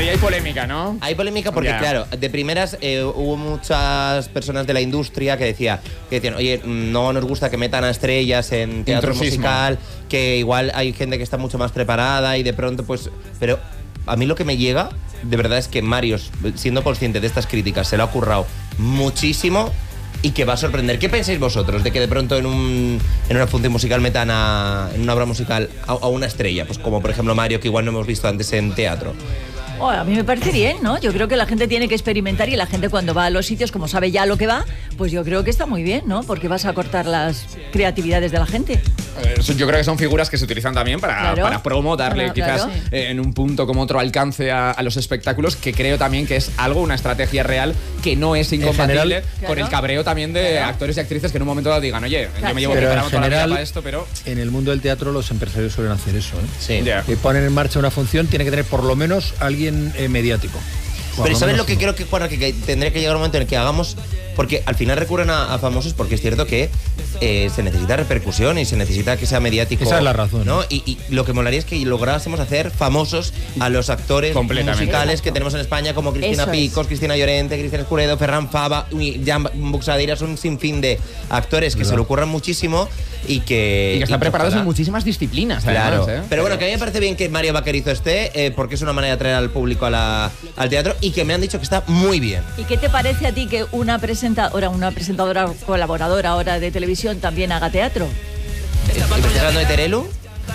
Pero ya hay polémica, ¿no? Hay polémica porque, claro, de primeras hubo muchas personas de la industria que decían, oye, no nos gusta que metan a estrellas en teatro musical, que igual hay gente que está mucho más preparada y de pronto, pues... Pero a mí lo que me llega, de verdad, es que Mario, siendo consciente de estas críticas, se lo ha currado muchísimo y que va a sorprender. ¿Qué pensáis vosotros de que de pronto en una función musical metan en una obra musical a una estrella? Pues como por ejemplo Mario, que igual no hemos visto antes en teatro. A mí me parece bien, ¿no? Yo creo que la gente tiene que experimentar y la gente cuando va a los sitios, como sabe ya lo que va, pues yo creo que está muy bien, ¿no? Porque vas a cortar las creatividades de la gente. Yo creo que son figuras que se utilizan también para promo, darle quizás en un punto como otro alcance a los espectáculos, que creo también que es una estrategia real que no es incompatible con el cabreo también de actores y actrices que en un momento dado digan, oye, yo me llevo preparado toda la vida para esto, pero... En el mundo del teatro los empresarios suelen hacer eso, ¿eh? Sí. Que ponen en marcha una función, tiene que tener por lo menos alguien mediático. Pero ¿sabes lo que creo que tendría que llegar un momento en el que hagamos? Porque al final recurren a famosos porque es cierto que se necesita repercusión y se necesita que sea mediático. Esa es la razón, ¿no? Y lo que molaría es que lográsemos hacer famosos a los actores musicales que tenemos en España, como Cristina Picos, Cristina Llorente, Cristian Escuredo, Ferran Fava, Jan Buxadeiras, un sinfín de actores que se lo ocurran muchísimo y que están preparados en muchísimas disciplinas. Claro, además, pero bueno, que a mí me parece bien que Mario Vaquerizo esté, porque es una manera de atraer al público al teatro y que me han dicho que está muy bien. ¿Y qué te parece a ti que una presentadora colaboradora ahora de televisión también haga teatro? ¿Estás hablando de Terelu?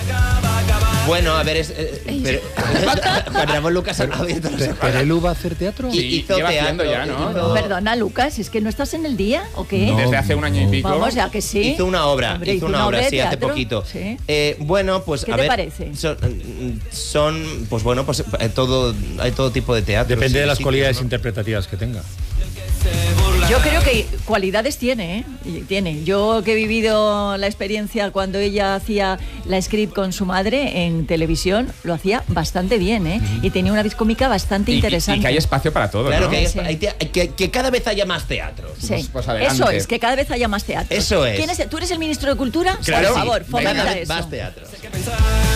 Bueno, a ver, Juan Ramón Lucas ha abierto los ojos. ¿Terelu va a hacer teatro? Hizo teatro ya, ¿no? Perdona, Lucas, ¿es que no estás en el día o qué? No. Desde hace un año y pico. Vamos, ya que sí. Hizo una obra, Hombre, sí, hace poquito. Sí. Bueno, pues ¿Qué a te ver, parece? Pues bueno, pues hay todo tipo de teatro. Depende de las cualidades ¿no? interpretativas que tenga. Yo creo que cualidades tiene, ¿eh? Tiene. Yo que he vivido la experiencia cuando ella hacía la script con su madre en televisión, lo hacía bastante bien, ¿eh? Y tenía una vis cómica bastante interesante. Y que hay espacio para todo, claro, ¿no? que cada vez haya más teatro. Sí. Pues eso es, que cada vez haya más teatro. Eso es. ¿Tú eres el ministro de Cultura? Claro. Por favor, fomenta cada vez eso. más teatro.